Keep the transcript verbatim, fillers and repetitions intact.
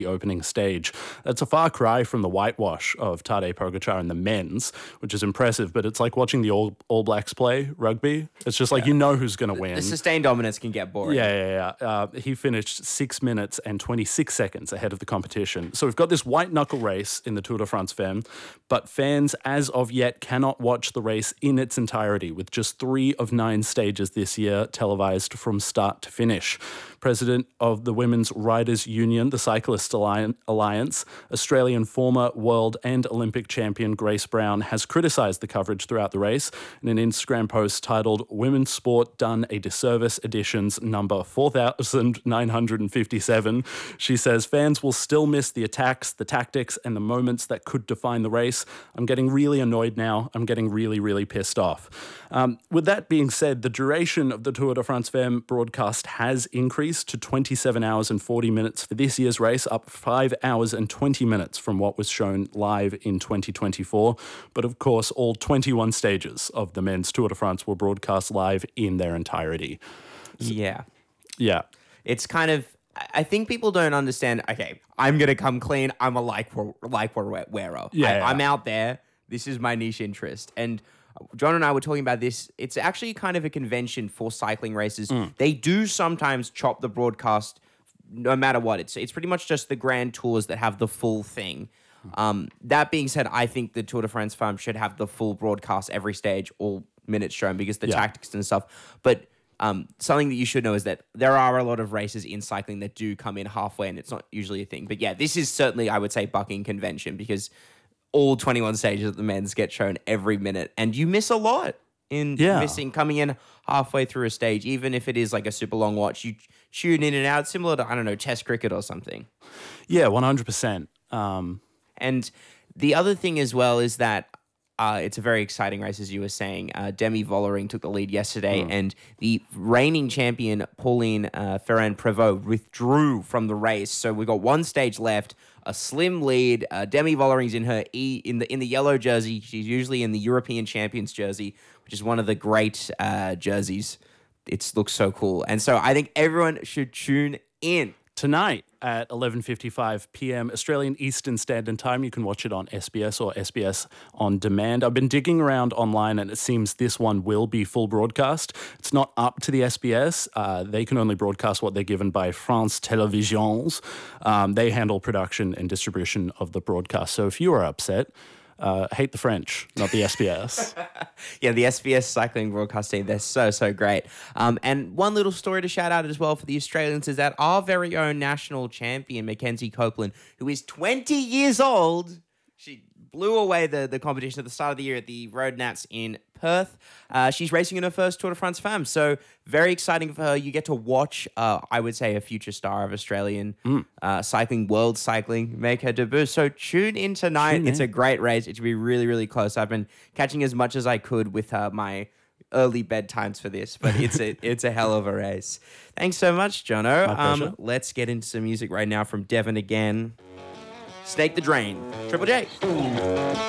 the opening stage. That's a far cry from the whitewash of Tadej Pogacar and the men's, which is impressive, but it's like watching the All, All Blacks play rugby. It's just like, yeah. you know who's going to win. The sustained dominance can get boring. Yeah, yeah, yeah. Uh, he finished six minutes and twenty-six seconds ahead of the competition. So we've got this white knuckle race in the Tour de France Femme, but fans as of yet cannot watch the race in its entirety, with just three of nine stages this year televised from start to finish. President of the Women's Riders Union, the Cyclists Alliance, Australian former world and Olympic champion Grace Brown has criticised the coverage throughout the race in an Instagram post titled Women's Sport Done a Disservice Editions number four thousand nine hundred fifty-seven. She says fans will still miss the attacks, the tactics and the moments that could define the race. I'm getting really annoyed now. I'm getting really, really pissed off. Um, with that being said, the duration of the Tour de France Femme broadcast has increased to twenty-seven hours and forty minutes for this year's race, up five hours and twenty minutes from what was shown live in twenty twenty-four. But of course, all twenty-one stages of the men's Tour de France were broadcast live in their entirety. So, yeah. Yeah. It's kind of, I think people don't understand, okay, I'm going to come clean. I'm a like, like wearer. Yeah, I, yeah. I'm out there. This is my niche interest. And John and I were talking about this. It's actually kind of a convention for cycling races. Mm. They do sometimes chop the broadcast no matter what. It's it's pretty much just the grand tours that have the full thing. Um, that being said, I think the Tour de France Femme should have the full broadcast every stage, all minutes shown, because the yeah. tactics and stuff. But um, something that you should know is that there are a lot of races in cycling that do come in halfway, and it's not usually a thing. But yeah, this is certainly, I would say, bucking convention, because all twenty-one stages of the men's get shown every minute, and you miss a lot in yeah. missing coming in halfway through a stage, even if it is like a super long watch. You tune in and out, similar to, I don't know, Test cricket or something. Yeah, one hundred percent. Um... And the other thing as well is that uh, it's a very exciting race, as you were saying. Uh, Demi Vollering took the lead yesterday, mm. and the reigning champion, Pauline uh, Ferrand-Prévot, withdrew from the race. So we've got one stage left, a slim lead. Uh, Demi Vollering's in her E in the in the yellow jersey. She's usually in the European Champions jersey, which is one of the great uh, jerseys. It looks so cool. And so I think everyone should tune in. Tonight at eleven fifty-five p.m. Australian Eastern Standard Time. You can watch it on S B S or S B S On Demand. I've been digging around online, and it seems this one will be full broadcast. It's not up to the S B S. Uh, they can only broadcast what they're given by France Télévisions. Um, they handle production and distribution of the broadcast. So if you are upset, Uh, hate the French, not the S B S. Yeah, the S B S cycling broadcasting, they're so, so great. Um, and one little story to shout out as well for the Australians is that our very own national champion, Mackenzie Copeland, who is twenty years old, she blew away the, the competition at the start of the year at the Road Nats in Perth. Uh, she's racing in her first Tour de France Femme, so very exciting for her. You get to watch, uh, I would say, a future star of Australian mm. uh, cycling, world cycling, make her debut. So tune in tonight. Tune it's in. A great race. It should be really, really close. I've been catching as much as I could with uh, my early bedtimes for this, but it's a it's a hell of a race. Thanks so much, Jono. My pleasure. Um, let's get into some music right now from Devon again. Snake the Drain, Triple J.